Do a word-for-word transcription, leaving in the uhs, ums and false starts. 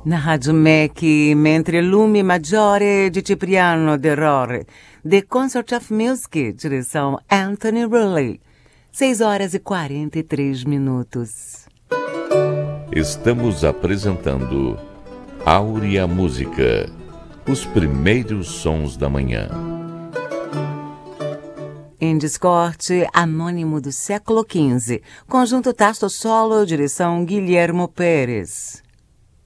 Na Rádio M E C, Mentre Lume Maggiore de Cipriano de Rore, The Concert of Music, direção Anthony Rowley. seis horas e quarenta e três minutos. Estamos apresentando Áurea Música, os primeiros sons da manhã. Em Discorte, Anônimo do século quinze, conjunto Tasto Solo, direção Guilhermo Pérez.